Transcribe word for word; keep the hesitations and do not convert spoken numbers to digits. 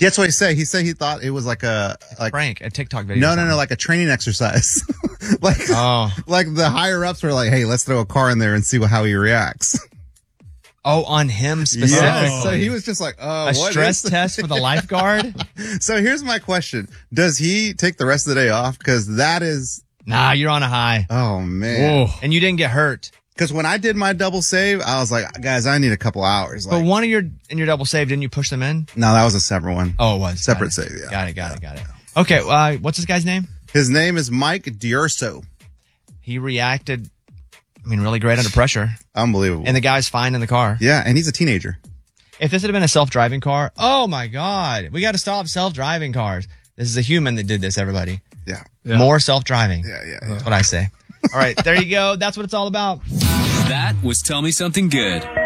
That's what he said. He said he thought it was like a like prank, a TikTok video. No, no, no, like a training exercise. like, oh. like the higher ups were like, "Hey, let's throw a car in there and see how he reacts." Oh, on him specifically. Yeah, so he was just like, "Oh, a what stress is test for the lifeguard." So here's my question: does he take the rest of the day off? Because that is nah, you're on a high. Oh man, Whoa. And you didn't get hurt. Because when I did my double save, I was like, guys, I need a couple hours. Like, but one of your, in your double save, didn't you push them in? No, that was a separate one. Oh, it was. Separate save, yeah. Got it, got yeah. it, got it. Okay, uh, what's this guy's name? His name is Mike D'Urso. He reacted, I mean, really great under pressure. Unbelievable. And the guy's fine in the car. Yeah, and he's a teenager. If this had been a self-driving car, oh my God, we got to stop self-driving cars. This is a human that did this, everybody. Yeah. yeah. More self-driving. Yeah, yeah, yeah. That's what I say. All right, there you go. That's what it's all about. That was Tell Me Something Good.